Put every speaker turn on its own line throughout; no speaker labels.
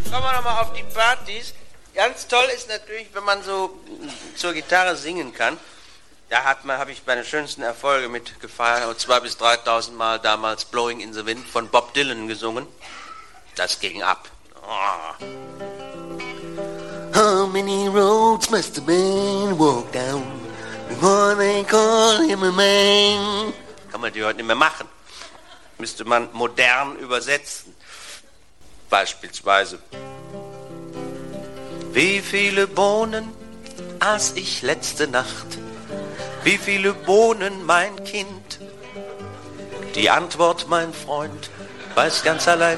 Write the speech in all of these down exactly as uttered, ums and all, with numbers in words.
Kommen wir nochmal auf die Partys. Ganz toll ist natürlich, wenn man so zur Gitarre singen kann. Da hat man, habe ich meine schönsten Erfolge mit gefeiert, zwei bis dreitausend Mal damals Blowing in the Wind von Bob Dylan gesungen. Das ging ab. Oh.
How many roads must a man walk down before they call him a man?
Kann man die heute nicht mehr machen. Müsste man modern übersetzen. Beispielsweise. Wie viele Bohnen aß ich letzte Nacht? Wie viele Bohnen, mein Kind? Die Antwort, mein Freund, weiß ganz allein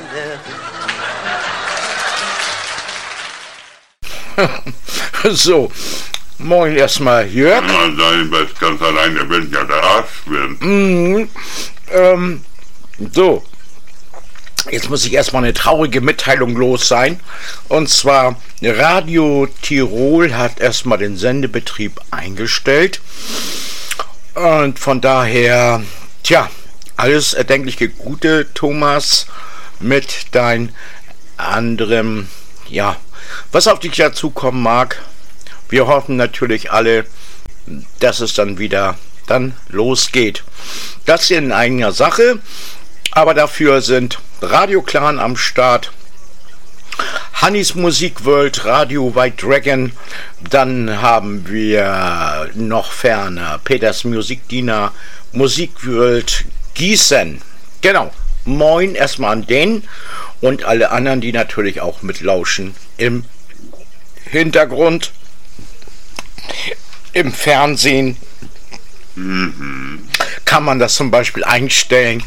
der. So, moin erstmal, Jörg.
Ja, sein weiß ganz allein, der will ja der Arsch werden.
Mm, ähm, so. Jetzt muss ich erstmal eine traurige Mitteilung los sein. Und zwar, Radio Tirol hat erstmal den Sendebetrieb eingestellt. Und von daher, tja, alles erdenkliche Gute, Thomas, mit dein anderem, ja, was auf dich dazukommen mag. Wir hoffen natürlich alle, dass es dann wieder dann losgeht. Das hier in eigener Sache, aber dafür sind Radio Clan am Start, Hannis Musikworld, Radio White Dragon, dann haben wir noch ferner Peters Musikdiener, Musikworld Gießen. Genau, moin erstmal an den und alle anderen, die natürlich auch mitlauschen im Hintergrund, im Fernsehen. Mhm. Kann man das zum Beispiel einstellen,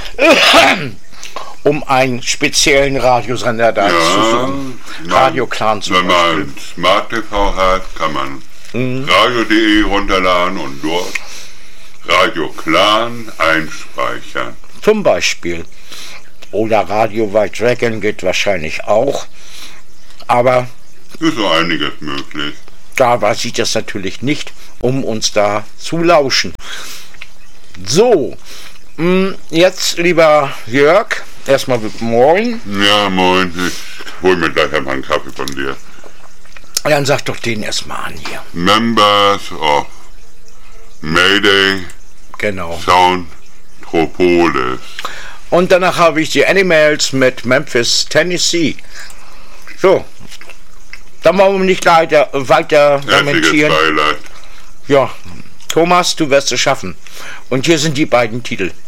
um einen speziellen Radiosender da ja, zu suchen. Radio Clan zum
Wenn
Beispiel.
man Smart T V hat, kann man mhm. radio punkt de runterladen und dort Radio Clan einspeichern.
Zum Beispiel. Oder Radio White Dragon geht wahrscheinlich auch. Aber
ist so einiges möglich.
Da war sieht das natürlich nicht, um uns da zu lauschen. So, jetzt lieber Jörg, erstmal moin.
Ja, moin, ich hol mir gleich einmal einen Kaffee von dir.
Dann sag doch den erstmal an hier.
Members of Mayday
genau.
Sound Tropolis.
Und danach habe ich die Animals mit Memphis, Tennessee. So, dann wollen wir nicht weiter, weiter lamentieren. Ja, Thomas, du wirst es schaffen. Und hier sind die beiden Titel.